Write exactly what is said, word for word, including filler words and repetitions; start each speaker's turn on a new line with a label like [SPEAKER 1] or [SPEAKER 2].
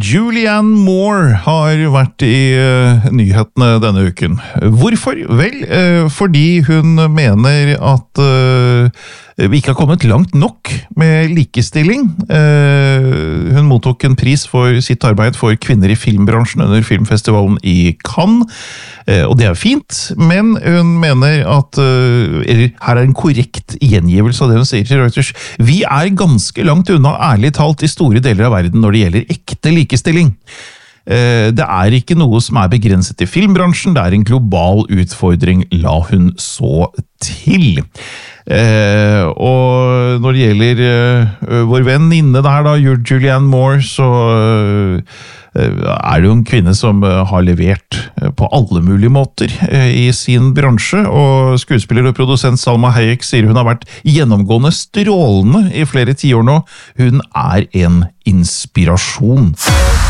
[SPEAKER 1] Julianne Moore har vært i uh, nyhetene denne uken. Hvorfor? Vel, uh, fordi hun mener at uh, vi ikke har kommet langt nok med likestilling. Uh, hun mottok en pris for sitt arbeid for kvinner i filmbransjen under filmfestivalen i Cannes, uh, og det er fint, men hun mener at uh, eller, her er en korrekt gjengivelse av det hun sier til Reuters. Vi er ganske langt unna, ærlig talt, i store deler av verden når det gjelder ekte likestilling. Det er ikke noe som er begrenset til filmbransjen, det er en global utfordring, la hun så til. Eh, og når det gjelder uh, vår venninne der da, Julianne Moore, så uh, er det jo en kvinne som uh, har levert uh, på alle mulige måter uh, i sin bransje, og skuespiller og produsent Salma Hayek sier hun har vært gjennomgående strålende i flere tiår nå. Hun er en inspirasjon.